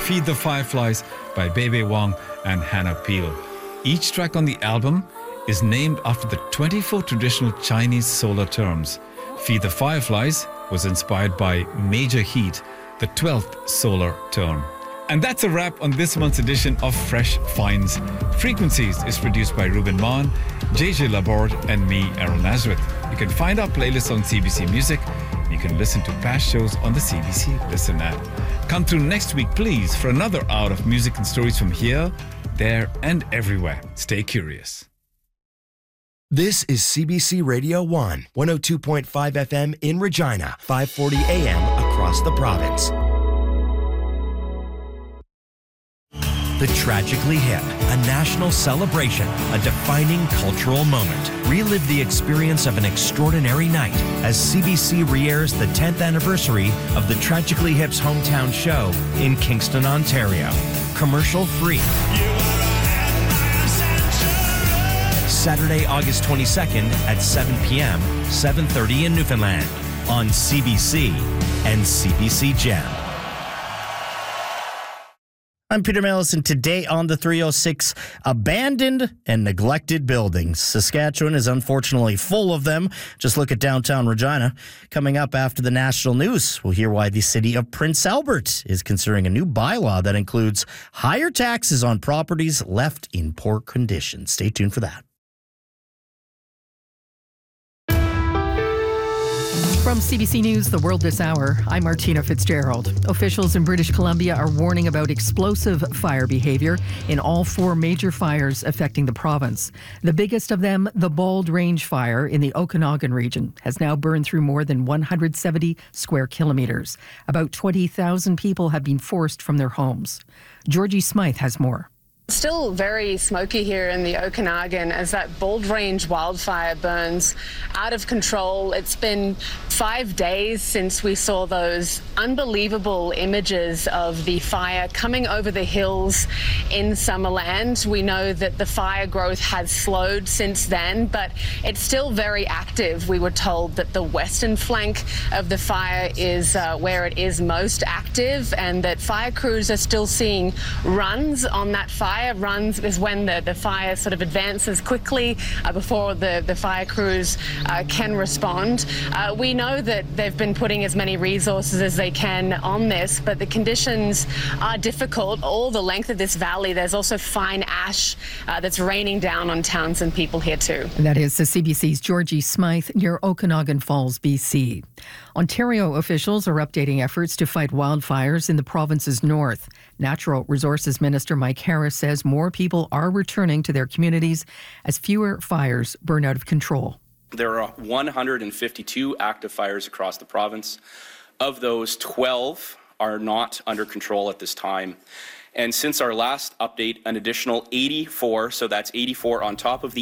Feed the Fireflies by Bebe Wong and Hannah Peel. Each track on the album is named after the 24 traditional Chinese solar terms. Feed the Fireflies was inspired by Major Heat, the 12th solar term. And that's a wrap on this month's edition of Fresh Finds. Frequencies is produced by Ruben Maan, JJ Laborde, and me, Errol Nazareth. You can find our playlist on CBC Music. You can listen to past shows on the CBC Listen app. Come through next week, please, for another hour of music and stories from here, there, and everywhere. Stay curious. This is CBC Radio 1, 102.5 FM in Regina, 540 AM across the province. The Tragically Hip, a national celebration, a defining cultural moment. Relive the experience of an extraordinary night as CBC re-airs the 10th anniversary of the Tragically Hip's hometown show in Kingston, Ontario. Commercial free. Saturday, August 22nd at 7 p.m., 7:30 in Newfoundland on CBC and CBC Gem. I'm Peter Mellis, and today on the 306, abandoned and neglected buildings. Saskatchewan is unfortunately full of them. Just look at downtown Regina. Coming up after the national news, we'll hear why the city of Prince Albert is considering a new bylaw that includes higher taxes on properties left in poor condition. Stay tuned for that. From CBC News, The World This Hour, I'm Martina Fitzgerald. Officials in British Columbia are warning about explosive fire behavior in all 4 major fires affecting the province. The biggest of them, the Bald Range Fire in the Okanagan region, has now burned through more than 170 square kilometres. About 20,000 people have been forced from their homes. Georgie Smythe has more. Still very smoky here in the Okanagan as that Bald Range wildfire burns out of control. It's been 5 days since we saw those unbelievable images of the fire coming over the hills in Summerland. We know that the fire growth has slowed since then, but it's still very active. We were told that the western flank of the fire is where it is most active, and that fire crews are still seeing runs on that fire. Runs is when the fire sort of advances quickly before the fire crews can respond. We know that they've been putting as many resources as they can on this, but the conditions are difficult. All the length of this valley, there's also fine ash that's raining down on towns and people here too. And that is the CBC's Georgie Smythe near Okanagan Falls, BC. Ontario officials are updating efforts to fight wildfires in the province's north. Natural Resources Minister Mike Harris says more people are returning to their communities as fewer fires burn out of control. There are 152 active fires across the province. Of those, 12 are not under control at this time. And since our last update, an additional 84, so that's 84 on top of the